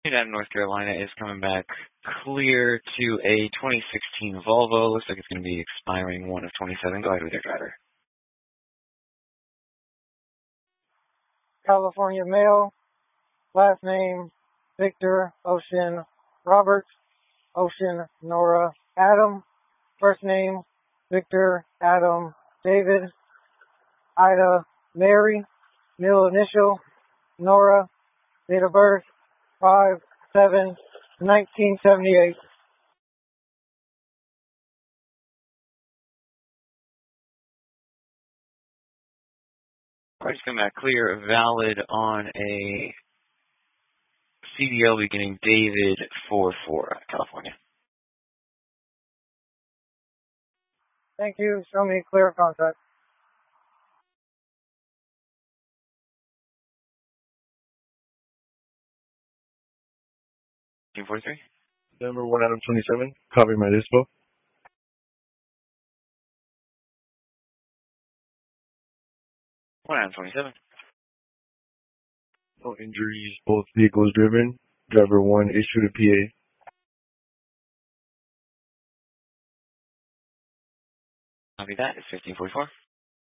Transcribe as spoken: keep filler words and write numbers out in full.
Out of North Carolina is coming back clear to a twenty sixteen Volvo. Looks like it's going to be expiring one of twenty-seven. Go ahead with your driver. California male, last name Victor Ocean Robert, Ocean Nora Adam, first name Victor Adam David, Ida Mary, middle initial Nora, date of birth five seven nineteen seventy-eight. Car's coming back clear, valid on a C D L beginning David four four, California. Thank you. Show me clear contact. Team forty-three. Number one Adam twenty-seven. Copy my dispo. one Adam twenty-seven. No injuries. Both vehicles driven. Driver one issued a P A. Copy that. It's fifteen forty-four.